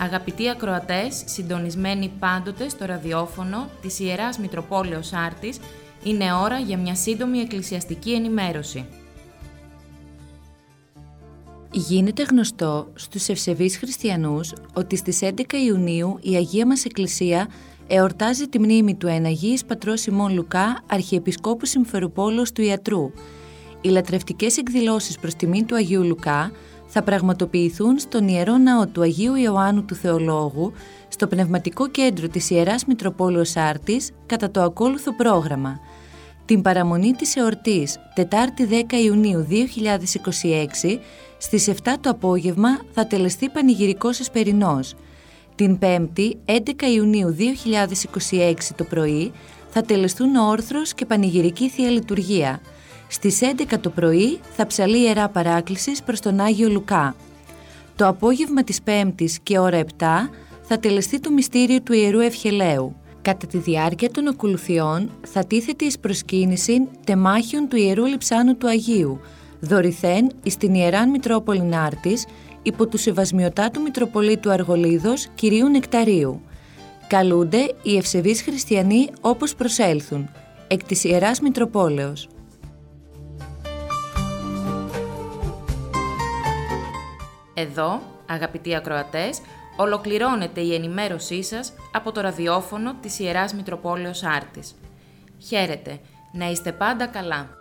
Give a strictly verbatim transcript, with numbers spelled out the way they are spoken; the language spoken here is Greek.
Αγαπητοί ακροατές, συντονισμένοι πάντοτε στο ραδιόφωνο της Ιεράς Μητροπόλεως Άρτης, είναι ώρα για μια σύντομη εκκλησιαστική ενημέρωση. Γίνεται γνωστό στους ευσεβείς χριστιανούς ότι στις έντεκα Ιουνίου η Αγία μας Εκκλησία εορτάζει τη μνήμη του εν Αγίης Πατρός ημών Λουκά, Αρχιεπισκόπου Συμφεροπόλεως του Ιατρού. Οι λατρευτικές εκδηλώσεις προς τιμήν του Αγίου Λουκά θα πραγματοποιηθούν στον Ιερό Ναό του Αγίου Ιωάννου του Θεολόγου, στο Πνευματικό Κέντρο της Ιεράς Μητροπόλεως Άρτης, κατά το ακόλουθο πρόγραμμα. Την παραμονή της εορτής, Τετάρτη δέκα Ιουνίου δύο χιλιάδες είκοσι έξι, στις επτά το απόγευμα θα τελεστεί πανηγυρικός εσπερινός. Την Πέμπτη, έντεκα Ιουνίου δύο χιλιάδες είκοσι έξι το πρωί, θα τελεστούν όρθρος και πανηγυρική Θεία Λειτουργία. Στις έντεκα το πρωί θα ψαλεί Ιερά Παράκλησης προς τον Άγιο Λουκά. Το απόγευμα της Πέμπτης και ώρα επτά θα τελεστεί το μυστήριο του Ιερού Ευχελαίου. Κατά τη διάρκεια των ακολουθιών θα τίθεται εις προσκύνηση τεμάχιον του Ιερού Λειψάνου του Αγίου, δωρηθέν εις την Ιεράν Μητρόπολην Άρτης, υπό του Σεβασμιωτάτου Μητροπολίτου Αργολίδος Κυρίου Νεκταρίου. Καλούνται οι ευσεβείς χριστιανοί όπως προσέλθουν, εκ της Ιεράς Μητροπόλεως. Εδώ, αγαπητοί ακροατές, ολοκληρώνεται η ενημέρωσή σας από το ραδιόφωνο της Ιεράς Μητροπόλεως Άρτης. Χαίρετε, να είστε πάντα καλά.